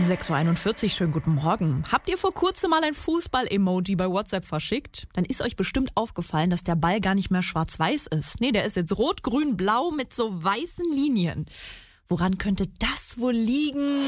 6.41 Uhr, schönen guten Morgen. Habt ihr vor kurzem mal ein Fußball-Emoji bei WhatsApp verschickt? Dann ist euch bestimmt aufgefallen, dass der Ball gar nicht mehr schwarz-weiß ist. Nee, der ist jetzt rot, grün, blau mit so weißen Linien. Woran könnte das wohl liegen?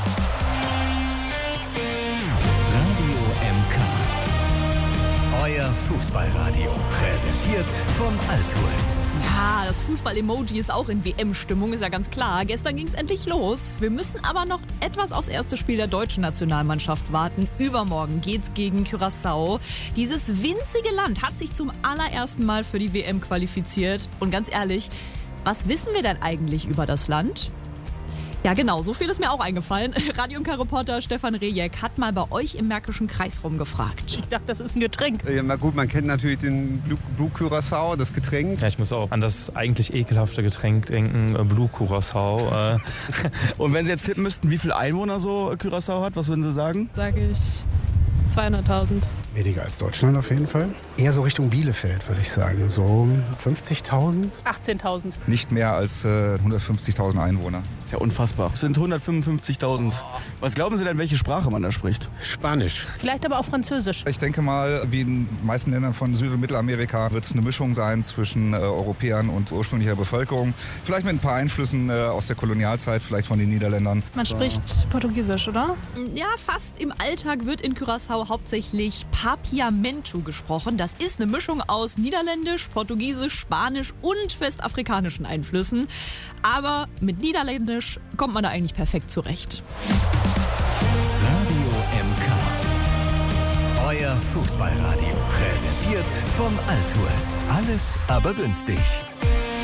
Radio MK. Euer Fußballradio. Präsentiert von Altours. Ja, das Fußball-Emoji ist auch in WM-Stimmung, ist ja ganz klar. Gestern ging es endlich los. Wir müssen aber noch etwas aufs erste Spiel der deutschen Nationalmannschaft warten. Übermorgen geht's gegen Curaçao. Dieses winzige Land hat sich zum allerersten Mal für die WM qualifiziert. Und ganz ehrlich, was wissen wir denn eigentlich über das Land? Ja genau, so viel ist mir auch eingefallen. Radio MK-Reporter Stefan Rejek hat mal bei euch im Märkischen Kreis rumgefragt. Ich dachte, das ist ein Getränk. Ja, na gut, man kennt natürlich den Blue Curaçao, das Getränk. Ja, ich muss auch an das eigentlich ekelhafte Getränk denken, Blue Curaçao. Und wenn Sie jetzt tippen müssten, wie viele Einwohner so Curaçao hat, was würden Sie sagen? Sage ich 200.000. Weniger als Deutschland auf jeden Fall. Eher so Richtung Bielefeld, würde ich sagen. So 50.000. 18.000. Nicht mehr als 150.000 Einwohner. Das ist ja unfassbar. Es sind 155.000. Was glauben Sie denn, welche Sprache man da spricht? Spanisch. Vielleicht aber auch Französisch. Ich denke mal, wie in den meisten Ländern von Süd- und Mittelamerika wird es eine Mischung sein zwischen Europäern und ursprünglicher Bevölkerung. Vielleicht mit ein paar Einflüssen aus der Kolonialzeit, vielleicht von den Niederländern. Man spricht Portugiesisch, oder? Ja, fast. Im Alltag wird in Curaçao hauptsächlich Papiamento gesprochen. Das ist eine Mischung aus Niederländisch, Portugiesisch, Spanisch und westafrikanischen Einflüssen. Aber mit Niederländisch kommt man da eigentlich perfekt zurecht. Radio MK. Euer Fußballradio. Präsentiert von Altours. Alles aber günstig.